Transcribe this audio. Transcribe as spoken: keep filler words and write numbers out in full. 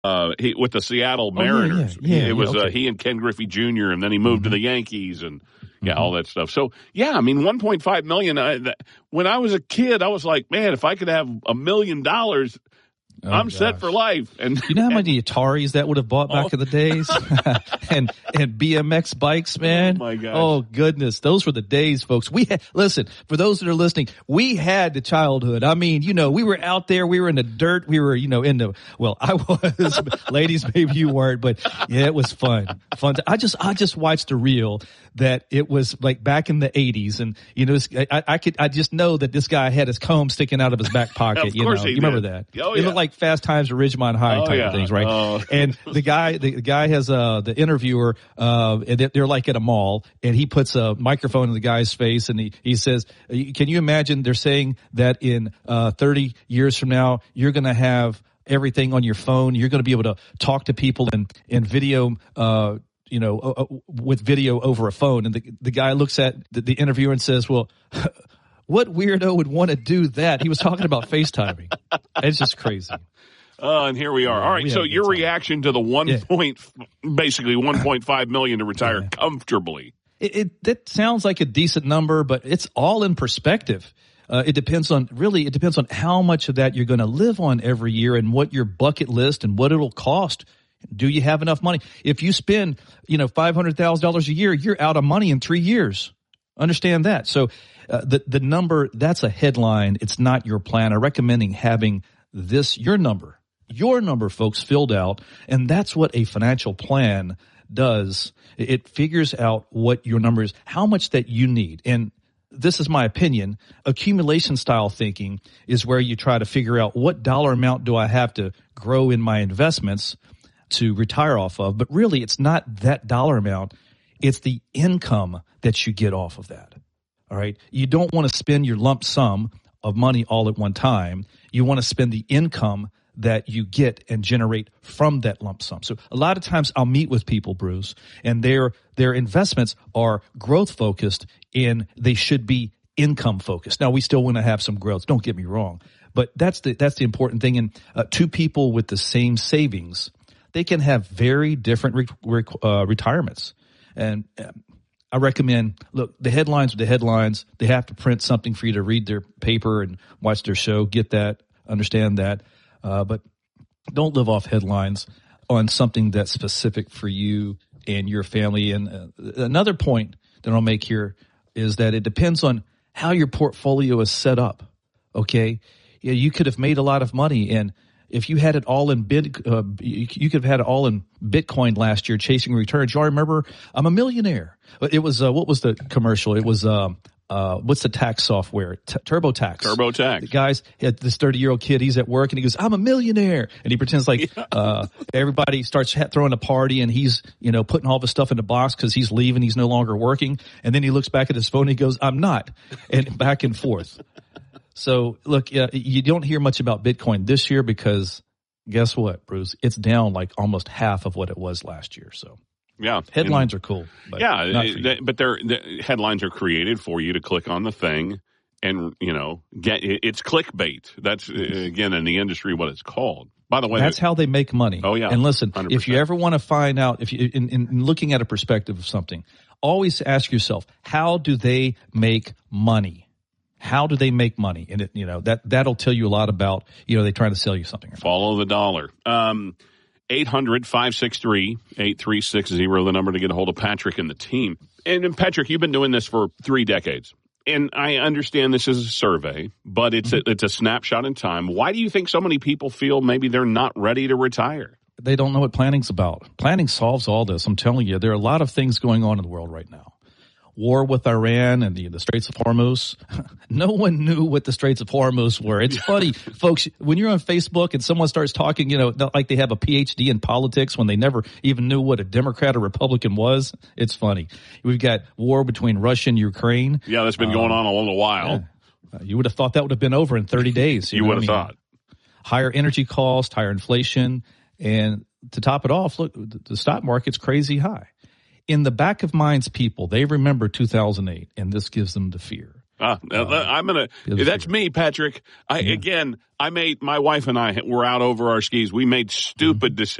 uh, he, with the Seattle Mariners. Oh, yeah, yeah, yeah, it was yeah, okay. uh, he and Ken Griffey Junior and then he moved mm-hmm. to the Yankees and yeah, mm-hmm. all that stuff. So yeah, I mean, one point five million. I, that, when I was a kid, I was like, man, if I could have a million dollars. Oh, I'm gosh. set for life. And you know how many Ataris that would have bought back oh. in the days, and and B M X bikes, man. Oh my gosh! Oh goodness, those were the days, folks. We had, listen, for those that are listening, we had the childhood. I mean, you know, we were out there, we were in the dirt, we were, you know, in the well, I was, ladies, maybe you weren't, but yeah, it was fun, fun. To, I just, I just watched a reel that it was like back in the eighties, and you know, I, I could, I just know that this guy had his comb sticking out of his back pocket. Of you course know, he you remember did. that? Oh, it yeah. looked like Fast Times at Ridgemont High oh, type yeah. of things, right? Oh. And the guy, the, the guy has uh the interviewer, uh, and they're like at a mall, and he puts a microphone in the guy's face, and he he says, "Can you imagine? They're saying that in uh thirty years from now, you're going to have everything on your phone. You're going to be able to talk to people in in video." Uh, you know, uh, with video over a phone. And the the guy looks at the, the interviewer and says, well, what weirdo would want to do that? He was talking about FaceTiming. It's just crazy. Uh, and here we are. Yeah, All right. So your time. reaction to the one yeah. point, basically one point five million to retire yeah. comfortably. It, it that sounds like a decent number, but it's all in perspective. Uh, it depends on really, it depends on how much of that you're going to live on every year and what your bucket list and what it'll cost. Do you have enough money? If you spend, you know, five hundred thousand dollars a year, you're out of money in three years. Understand that. So uh, the, the number, that's a headline. It's not your plan. I'm recommending having this, your number, your number, folks, filled out. And that's what a financial plan does. It figures out what your number is, how much that you need. And this is my opinion. Accumulation style thinking is where you try to figure out what dollar amount do I have to grow in my investments to retire off of, but really it's not that dollar amount. It's the income that you get off of that. All right. You don't want to spend your lump sum of money all at one time. You want to spend the income that you get and generate from that lump sum. So a lot of times I'll meet with people, Bruce, and their, their investments are growth focused and they should be income focused. Now we still want to have some growth. Don't get me wrong, but that's the, that's the important thing. And uh, two people with the same savings, they can have very different re- re- uh, retirements. And uh, I recommend, look, the headlines are the headlines. They have to print something for you to read their paper and watch their show. Get that, understand that. Uh, but don't live off headlines on something that's specific for you and your family. And uh, another point that I'll make here is that it depends on how your portfolio is set up. Okay. Yeah, you could have made a lot of money, and if you had it all in bit, uh, you, you could have had it all in Bitcoin last year, chasing returns. Y'all remember? I'm a millionaire. It was uh, what was the commercial? It was um, uh, what's the tax software? T- TurboTax. TurboTax. The guys had this thirty year old kid. He's at work and he goes, "I'm a millionaire," and he pretends like yeah. uh, everybody starts throwing a party, and he's you know putting all of his stuff in the box because he's leaving. He's no longer working, and then he looks back at his phone and he goes, "I'm not," and back and forth. So, look, uh, you don't hear much about Bitcoin this year because guess what, Bruce? It's down like almost half of what it was last year. So, yeah, headlines and, are cool. But yeah, they, but they're the headlines are created for you to click on the thing and, you know, get it's clickbait. That's, again, in the industry what it's called. By the way, that's how they make money. Oh, yeah. And listen, one hundred percent. If you ever want to find out, if you in, in looking at a perspective of something, always ask yourself, how do they make money? How do they make money? And it, you know, that, that'll tell you a lot about, you know, they trying to sell you something. Follow the dollar. Um, eight hundred, five six three, eight three six zero, the number to get a hold of Patrick and the team. And, and Patrick, you've been doing this for three decades. And I understand this is a survey, but it's a, it's a snapshot in time. Why do you think so many people feel maybe they're not ready to retire? They don't know what planning's about. Planning solves all this. I'm telling you, there are a lot of things going on in the world right now. War with Iran and the, the Straits of Hormuz. No one knew what the Straits of Hormuz were. It's funny, folks, when you're on Facebook and someone starts talking, you know, like they have a P H D in politics when they never even knew what a Democrat or Republican was. It's funny. We've got war between Russia and Ukraine. Yeah, that's been going um, on a little while. Yeah. You would have thought that would have been over in thirty days. You, you know? would have I mean, thought. Higher energy costs, higher inflation, and to top it off, look, the stock market's crazy high. In the back of minds, people, they remember two thousand eight, and this gives them the fear. Uh, uh, I'm gonna. That's me, Patrick. I yeah. again. I made my wife and I were out over our skis. We made stupid mm-hmm. decisions.